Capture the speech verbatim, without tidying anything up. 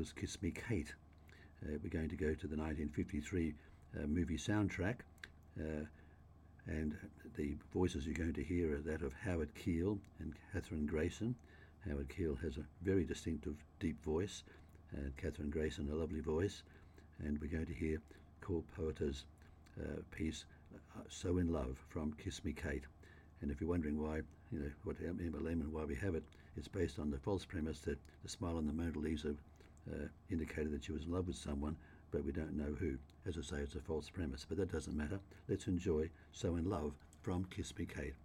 was Kiss Me Kate. Uh, we're going to go to the nineteen fifty-three uh, movie soundtrack, uh, and the voices you're going to hear are that of Howard Keel and Catherine Grayson. Howard Keel has a very distinctive deep voice, and Catherine Grayson a lovely voice, and we're going to hear Cole Porter's uh, piece uh, So in Love from Kiss Me Kate. And if you're wondering why, you know, what Emma Lehman, why we have it, it's based on the false premise that the smile on the Mona Lisa uh, indicated that she was in love with someone, but we don't know who. As I say, it's a false premise, but that doesn't matter. Let's enjoy So in Love from Kiss Me Kate.